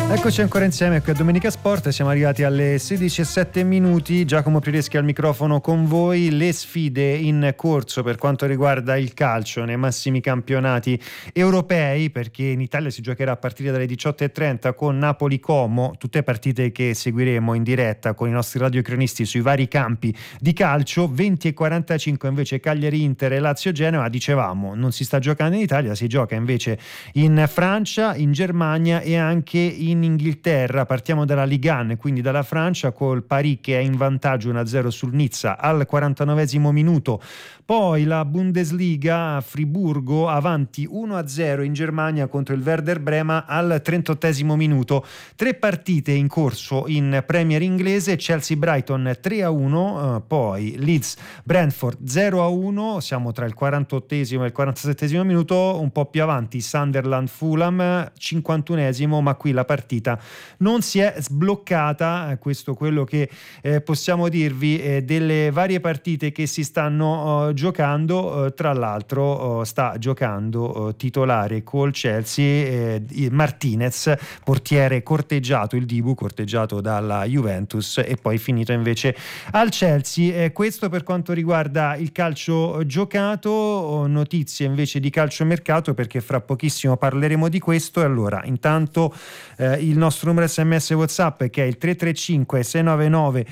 Eccoci ancora insieme qui a Domenica Sport, siamo arrivati alle 16:07. Giacomo Prireschi al microfono con voi. Le sfide in corso per quanto riguarda il calcio nei massimi campionati europei, perché in Italia si giocherà a partire dalle 18:30 con Napoli-Como, tutte partite che seguiremo in diretta con i nostri radiocronisti sui vari campi di calcio. 20:45 invece Cagliari-Inter e Lazio-Genoa. Dicevamo, non si sta giocando in Italia, si gioca invece in Francia, in Germania e anche in Inghilterra. Partiamo dalla Ligue 1, quindi dalla Francia, col Paris che è in vantaggio 1-0 sul Nizza al 49esimo minuto. Poi la Bundesliga, Friburgo avanti 1-0 in Germania contro il Werder Brema al 38esimo minuto. 3 partite in corso in Premier inglese: Chelsea-Brighton 3-1, poi Leeds-Brentford 0-1, siamo tra il 48esimo e il 47esimo minuto. Un po' più avanti Sunderland-Fulham 51esimo, ma qui la partita non si è sbloccata. Questo quello che possiamo dirvi delle varie partite che si stanno giocando. Tra l'altro sta giocando titolare col Chelsea Martinez, portiere corteggiato, il Dibu corteggiato dalla Juventus e poi finito invece al Chelsea. Questo per quanto riguarda il calcio giocato. Notizie invece di calciomercato, perché fra pochissimo parleremo di questo. E allora intanto il nostro numero SMS WhatsApp, che è il 335 699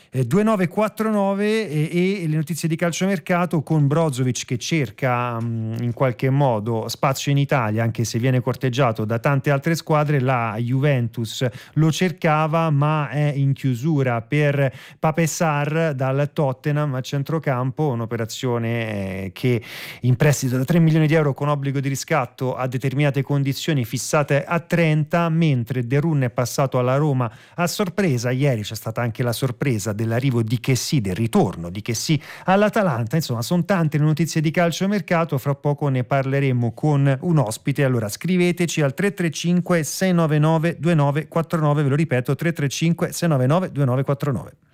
2949, e le notizie di calciomercato con Brozovic che cerca in qualche modo spazio in Italia, anche se viene corteggiato da tante altre squadre. La Juventus lo cercava ma è in chiusura per Pape Sarr dal Tottenham a centrocampo, un'operazione che in prestito da 3 milioni di euro con obbligo di riscatto a determinate condizioni fissate a 30, mentre De Roon è passato alla Roma a sorpresa. Ieri c'è stata anche la sorpresa dell'arrivo di Kessie, del ritorno di Kessie all'Atalanta. Insomma, sono tante le notizie di calciomercato, fra poco ne parleremo con un ospite. Allora scriveteci al 335 699 2949, ve lo ripeto, 335 699 2949.